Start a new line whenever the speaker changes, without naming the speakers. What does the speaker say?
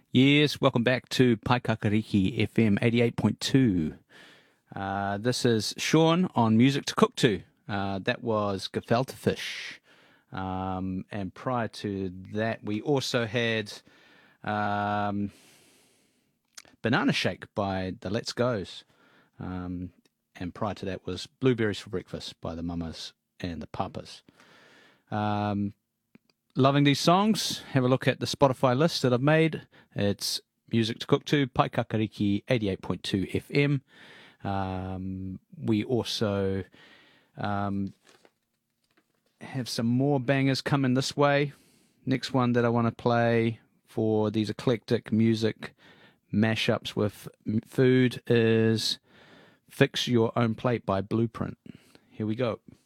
Yes, welcome back to Paikakariki FM 88.2. This is Sean on Music to Cook To. That was Gefilte Fish. And prior to that, we also had Banana Shake by the Let's Goes. And prior to that was Blueberries for Breakfast by the Mamas and the Papas. Loving these songs. Have a look at the Spotify list that I've made. It's Music to Cook To, Paikakariki 88.2 FM. We also have some more bangers coming this way. Next one that I want to play for these eclectic music mashups with food is Fix Your Own Plate by Blueprint. Here we go.